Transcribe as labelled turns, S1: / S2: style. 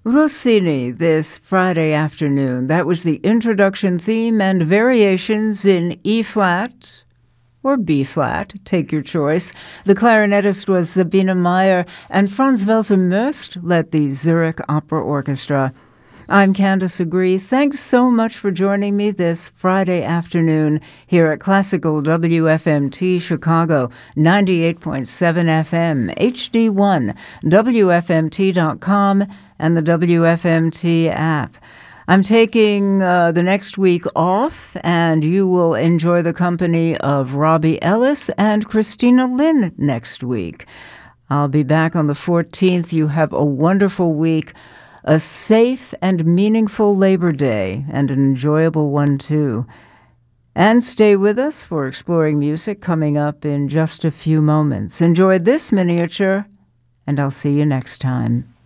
S1: Rossini this Friday afternoon. That was the introduction theme and variations in E-flat or B-flat, take your choice. The clarinetist was Sabine Meyer, and Franz Welser Möst led the Zurich Opera Orchestra. I'm Candace Agree. Thanks so much for joining me this Friday afternoon here at Classical WFMT Chicago, 98.7 FM, HD1, WFMT.com, and the WFMT app. I'm taking the next week off, and you will enjoy the company of Robbie Ellis and Christina Lynn next week. I'll be back on the 14th. You have a wonderful week, a safe and meaningful Labor Day, and an enjoyable one, too. And stay with us for Exploring Music coming up in just a few moments. Enjoy this miniature, and I'll see you next time.